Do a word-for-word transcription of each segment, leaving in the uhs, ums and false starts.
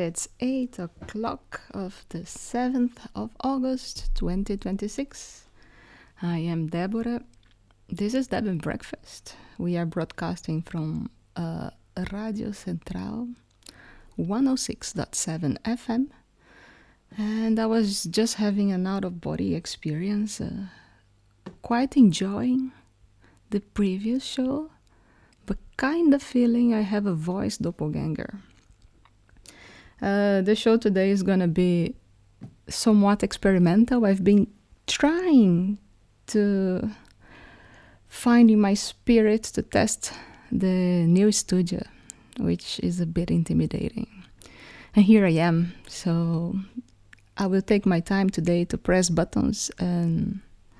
It's eight o'clock of the seventh of August, twenty twenty-six. I am Deborah. This is Deb and Breakfast. We are broadcasting from uh, Radio Central one oh six point seven F M. And I was just having an out-of-body experience, uh, quite enjoying the previous show, but kind of feeling I have a voice doppelganger. Uh, the show today is going to be somewhat experimental. I've been trying to find in my spirit to test the new studio, which is a bit intimidating. And here I am. So I will take my time today to press buttons and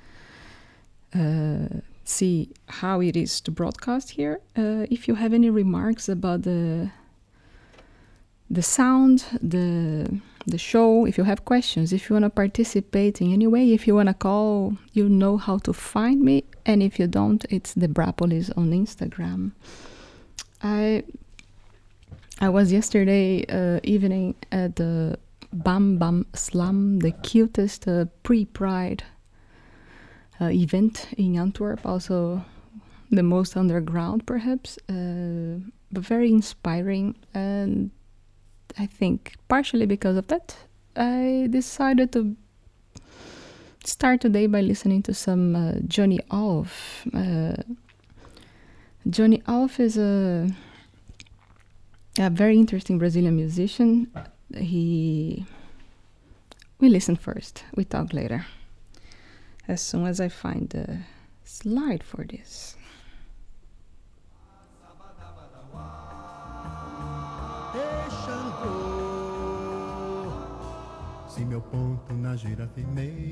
uh, see how it is to broadcast here. Uh, if you have any remarks about the the sound, the the show, if you have questions, if you want to participate in any way, if you want to call, you know how to find me. And if you don't, it's Debrapolis on Instagram. I I was yesterday uh, evening at the Bam Bam Slam, the cutest uh, pre-Pride uh, event in Antwerp, also the most underground perhaps, uh, but very inspiring. And I think partially because of that, I decided to start today by listening to some uh, Johnny Alf. Uh, Johnny Alf is a, a very interesting Brazilian musician. He, we listen first, we talk later, as soon as I find the slide for this. Se meu ponto na gira firmei,